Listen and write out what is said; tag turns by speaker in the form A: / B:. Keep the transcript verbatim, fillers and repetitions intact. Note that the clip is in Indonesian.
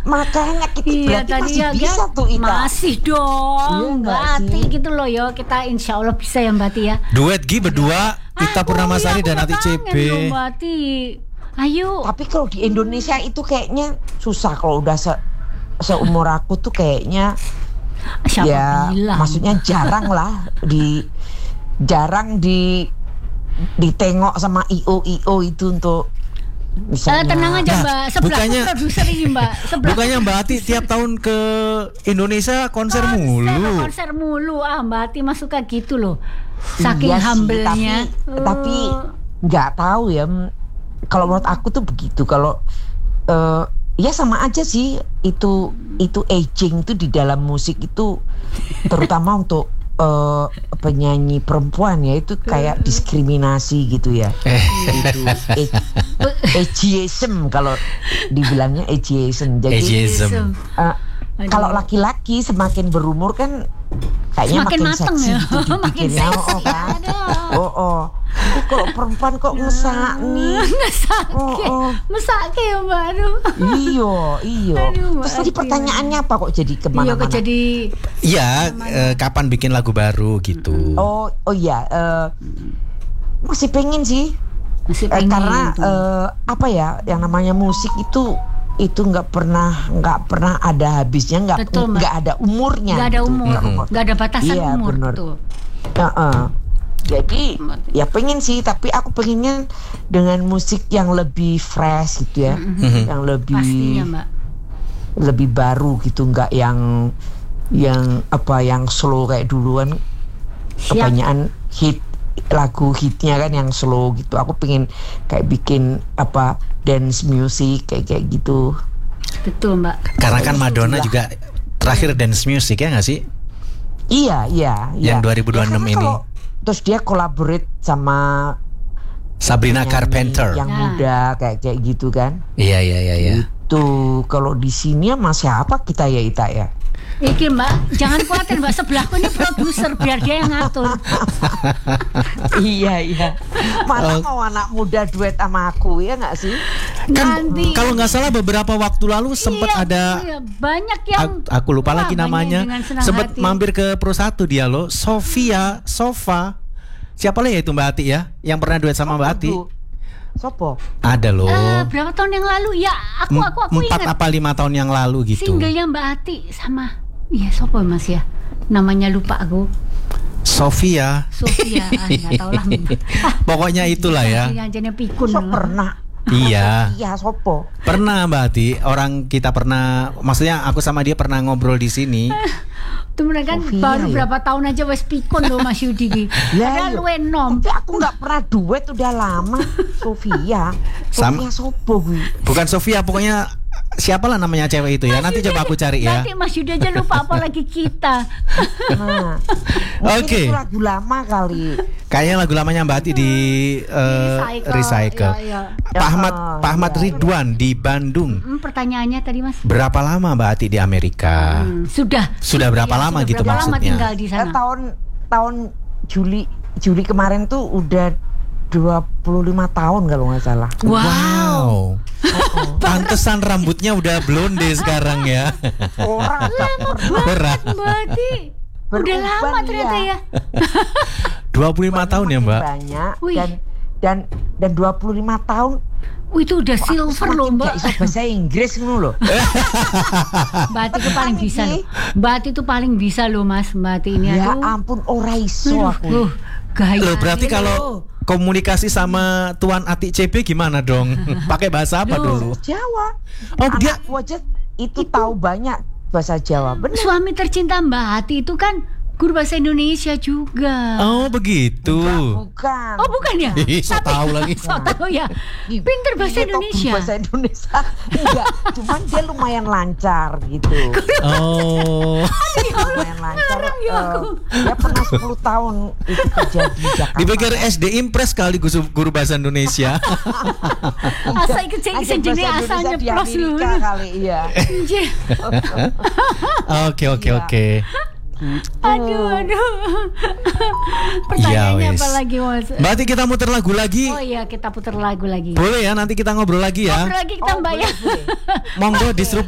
A: makanya kita
B: Iya,
A: berarti
B: tadi
A: masih
B: ya,
A: bisa
B: kan?
A: tuh Ita.
B: Masih dong,
A: Iya,
B: Mbak
A: nggak
B: Ati
A: sih?
B: gitu loh yo. Kita insya Allah bisa ya Mbak Ati ya.
C: Duet Gi berdua, Ita
B: Aku,
C: Purnamasari
B: iya,
C: dan
B: aku
C: Ati C
B: kangen
C: B.
B: loh, Mbak Ati. Ayo.
A: Tapi kalau di Indonesia itu kayaknya susah kalau udah se seumur aku tuh kayaknya
B: Siapa
A: ya
B: bilang?
A: maksudnya jarang lah di jarang di ditengok sama I O I O itu untuk
B: Eh,
A: misalnya.
B: tenang aja
C: Nah,
B: Mbak, sebelah
C: bukannya-
B: produser ini Mbak. Sebelah
C: Bukannya Mbak Ati tiap tahun ke Indonesia konser mulu.
B: konser mulu ah Mbak Ati mah suka gitu loh. Saking
A: Iya sih,
B: humble-nya.
A: tapi tapi nggak tahu ya. m- Kalau menurut aku tuh begitu. Kalau eh, ya sama aja sih itu itu aging itu di dalam musik itu terutama untuk eh, penyanyi perempuan ya itu kayak diskriminasi gitu ya. Itu ag- ageism kalau dibilangnya ageism. Jadi
C: Ageism.
A: eh, kalau laki-laki semakin berumur kan kayaknya
B: Semakin
A: makin
B: mateng
A: seksi
B: ya.
A: gitu
B: Makin
A: dipikirnya.
B: seksi,
A: Oh kan.
B: aduh.
A: Oh oh. Tapi kalau perempuan kok ngesak nih.
B: Ngesake,
A: Oh, oh.
B: mesake ya Mbak. Aduh.
A: Iyo, iyo.
B: Aduh, Mbak
A: Terus tadi
B: Ati.
A: pertanyaannya apa kok jadi
B: Iya
A: kemana-mana?
B: kok jadi
C: Iya, eh, kapan bikin lagu baru gitu.
A: Oh, oh iya. eh, masih pengen sih.
B: masih
A: Eh,
B: pengen
A: karena
B: tuh.
A: eh, apa ya? Yang namanya musik itu itu nggak pernah nggak pernah ada habisnya, nggak
B: Betul, Mbak.
A: nggak ada umurnya.
B: nggak ada
A: gitu.
B: umur,
A: Nggak-
B: nggak ada batasan
A: Iya,
B: umur
A: bener.
B: tuh.
A: Heeh. Jadi ya pengen sih, tapi aku pengennya dengan musik yang lebih fresh gitu ya, yang lebih
B: Pastinya Mbak.
A: lebih baru gitu, nggak yang yang apa yang slow kayak duluan.
B: Siap.
A: Kebanyakan hit lagu hitnya kan yang slow gitu. Aku pengen kayak bikin apa dance music kayak kayak gitu.
B: Betul Mbak.
C: Karena kan Madonna juga terakhir dance music ya nggak sih?
A: Iya iya iya.
C: Yang dua ribu dua puluh enam
A: Ya, karena
C: ini.
A: kalau- terus dia collaborate sama
C: Sabrina
A: penyanyi
C: Carpenter.
A: yang
B: Nah.
A: muda kayak kayak gitu kan.
C: Iya iya iya iya.
A: Itu kalau di sini sama siapa kita ya Ita ya?
B: Iki Mbak, jangan khawatir Mbak, sebelahku ini produser biar dia yang ngatur.
A: Iya iya. Mana
C: Oh.
A: mau anak muda duet sama aku ya nggak sih?
C: Kan
B: Nanti.
C: kalau nggak salah beberapa waktu lalu sempat
B: Iya,
C: ada
B: iya, banyak yang
C: aku, aku lupa
B: Wah,
C: lagi
B: banyak
C: namanya.
B: yang dengan senang
C: Sempat
B: hati.
C: mampir ke Pro satu dia loh, Sofia, Sofa. Siapa lah ya itu Mbak Ati ya? Yang pernah duet sama Mbak Ati?
A: Aduh. Sopo?
C: Ada loh.
B: Eh, berapa tahun yang lalu ya aku aku aku
C: Empat
B: ingat
C: apa lima tahun yang lalu gitu.
B: singlenya Mbak Ati sama iya sopo ya, Mas ya, namanya lupa aku.
C: Sofia.
B: Sofia, ah, nggak tahu lah.
C: Pokoknya itulah ya.
B: Yang jenis pikun.
A: So pernah.
C: Iya.
A: Iya Sopo.
C: Pernah Mbak Ati, orang kita pernah, maksudnya aku sama dia pernah ngobrol di sini.
B: Itu mereka kan
A: Sofia,
B: baru
A: ya?
B: berapa tahun aja wes pikun loh Mas Yudi ki.
A: Lah,
B: Padahal
A: iya.
B: lu enom.
A: Tapi aku nggak pernah duet udah lama. Sofia.
C: Sam-
A: Sofia Sopo gue.
C: Bukan Sofia, pokoknya siapalah namanya cewek itu ya. Nanti coba aku cari ya.
B: Nanti Mas Yudi aja lupa apalagi kita.
A: Nah, mungkin
C: Oke.
A: itu lagu lama kali.
C: Kayaknya lagu lamanya Mbak Ati di eh,
B: Recycle,
C: recycle.
B: ya,
C: Pak Ahmad,
A: Oh,
C: Pak Ahmad
A: iya.
C: Ridwan di Bandung.
B: Hmm, pertanyaannya tadi Mas.
C: Berapa lama Mbak Ati di Amerika?
B: Hmm, sudah.
C: Sudah berapa
B: Iya,
C: lama
B: sudah
C: gitu
B: berapa lama
C: maksudnya?
B: tinggal di
A: Eh,
B: sana?
A: tahun tahun Juli Juli kemarin tuh udah dua puluh lima tahun kalau nggak salah.
B: Wow.
C: Pantesan rambutnya udah blonde sekarang ya.
A: Orang
C: Berat.
B: Mbak Ati. Udah
A: Beruban,
B: lama ternyata
A: iya.
B: ya.
C: dua puluh lima tahun ya,
A: makin
C: Mbak?
A: Banyak
B: Wih.
A: dan dan dan dua puluh lima tahun.
B: Oh, itu udah
A: Aku
B: silver loh
A: semakin
B: Mbak.
A: nggak iso bahasa Inggris ngono loh.
B: Mbak Ati itu paling bisa loh. Mbak Ati itu paling bisa loh Mas. Mbak Ati ini
A: Ya
B: aduh.
A: ampun ora iso
B: Aduh,
A: aku.
B: uh, gaya.
C: Loh, berarti kalau komunikasi sama Tuan Ati C B gimana dong? Pakai bahasa apa
B: Loh.
C: dulu?
A: Jawa.
C: Oh, dia
A: Anakku aja itu tahu banyak bahasa Jawa. Benar.
B: Suami tercinta Mbak Ati itu kan guru bahasa Indonesia juga.
C: Oh, begitu.
A: Bukan.
B: Oh bukan ya?
C: Ih, so tahu lagi.
B: So tahu ya.
A: Ih,
B: Pinter bahasa
A: iya, toh, guru
B: Indonesia.
A: Bahasa Indonesia. Enggak, cuman dia lumayan lancar gitu.
C: Oh.
A: Lumayan lancar.
B: Ngarang ya
A: eh,
B: aku.
A: dia pernah sepuluh tahun itu kerja di Jakarta.
C: Dipikir S D Impres kali guru, guru bahasa Indonesia.
B: Asa ikut saya
A: Ngajar
B: jenis
A: bahasa
B: asalnya
A: Indonesia di
B: pros lu.
A: Amerika kali iya.
B: Anjir.
C: Oke, oke,
A: Iya.
C: oke.
B: Aduh, aduh.
C: Iya,
B: Pertanyaannya
C: wes.
B: apa lagi Mas?
C: Berarti kita muter lagu lagi.
B: Oh iya, kita putar lagu lagi.
C: Boleh ya, nanti kita ngobrol lagi ya.
B: Ngobrol lagi kita
A: Oh,
B: Mbak ya.
A: boleh, boleh.
C: Monggo disrupt